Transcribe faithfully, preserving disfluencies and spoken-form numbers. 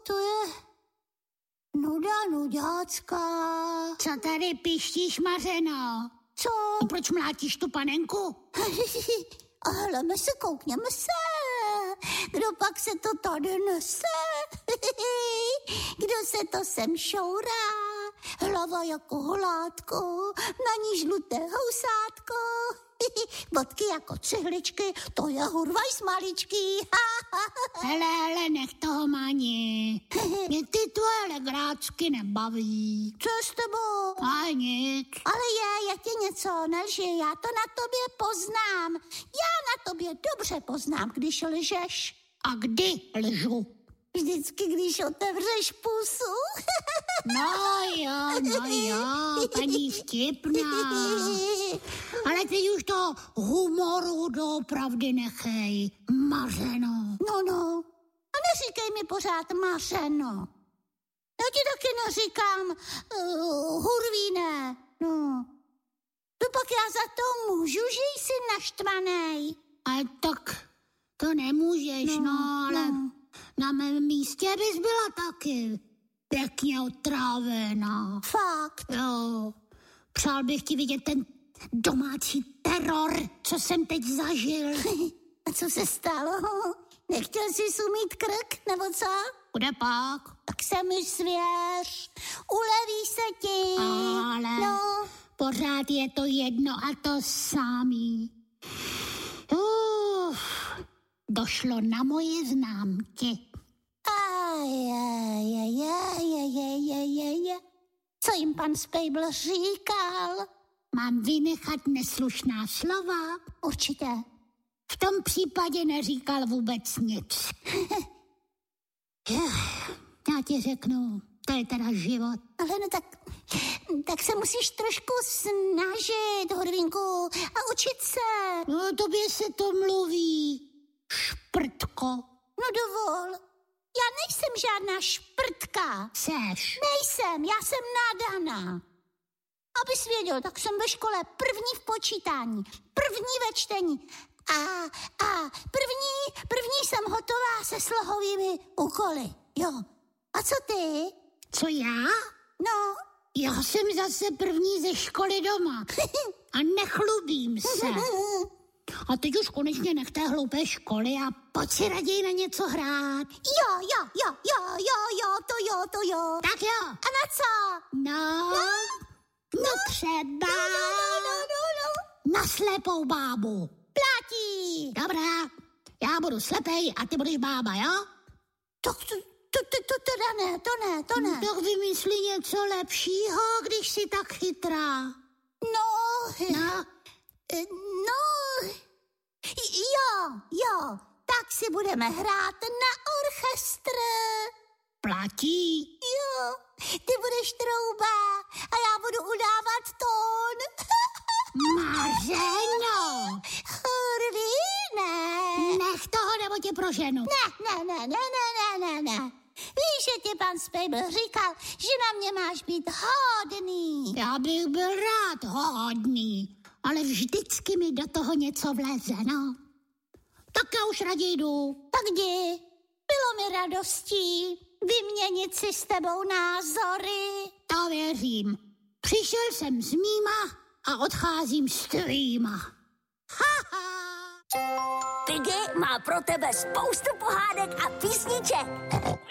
to je nuda nudácká. Co tady pištíš, Mařeno? Co? A proč mlátíš tu panenku? Hleme se, koukněme se. Kdo pak se to tady nese? Kdo se to sem šourá? Hlava jako holátko, na ní žluté housátko. Bodky jako cihličky, to je hurvajs maličký. Hele, hele, nech toho Mani. Mě ty tvoje legrácky nebaví. Co s tebou? A nic. Ale je, je ti něco, nelži, já to na tobě poznám. Já na tobě dobře poznám, když lžeš. A kdy lžu? Vždycky, když otevřeš pusu. No jo, no jo, paní vtipná. Ale ty už to humoru doopravdy nechej, Mařeno. No, no. A neříkej mi pořád Mařeno. Já ti taky neříkám uh, hurvíne. No. To pak já za to můžu, že jsi naštvanej. Ale tak to nemůžeš, no, no ale no. Na mém místě bys byla taky pěkně otrávená. Fakt? Jo. Přál bych ti vidět ten domácí teror, co jsem teď zažil. A co se stalo? Nechtěl jsi sumít krk, nebo co? Kde pak? Tak se mi svěř. Uleví se ti. Ale no. Pořád je to jedno a to samý. Uf, došlo na moje známky. Ajajajajajajajajaj. Co jim pan Spejbl říkal? Mám vynechat neslušná slova? Určitě. V tom případě neříkal vůbec nic. Já ti řeknu, to je teda život. Ale no tak, tak se musíš trošku snažit, Hurvínku, a učit se. No, tobě se to mluví, šprtko. No dovol, já nejsem žádná šprtka. Seš. Nejsem, já jsem nádaná. Abys věděl, tak jsem ve škole první v počítání, první ve čtení. A, a první, první jsem hotová se slohovými úkoly, jo. A co ty? Co já? No. Já jsem zase první ze školy doma. A nechlubím se. A teď už konečně nech té hloupé školy a pojď si raději na něco hrát. Jo, jo, jo, jo, jo, jo, to jo, to jo. Tak jo. A na co? No, no, no třeba no, no, no, no, no. na slepou bábu. Platí. Dobrá, já budu slepej a ty budeš bába, jo? Tak to, to, to, to teda ne, to ne, to ne. Tak vymyslí něco lepšího, když jsi tak chytrá. No, no, no, jo, jo, tak si budeme hrát na orchestr. Platí. Jo, ty budeš trouba a já budu udávat tón. Mařeno. Hurvíne. Nech toho, nebo tě proženu. Ne, ne, ne, ne, ne, ne, ne. Víš, že ti pan Spejbl říkal, že na mě máš být hodný. Já bych byl rád hodný, ale vždycky mi do toho něco vleze, no. Tak já už raději jdu. Tak jdi. Bylo mi radostí vyměnit si s tebou názory. To věřím. Přišel jsem s mýma a odcházím s tvýma. Ha, ha. Piggy má pro tebe spoustu pohádek a písniček.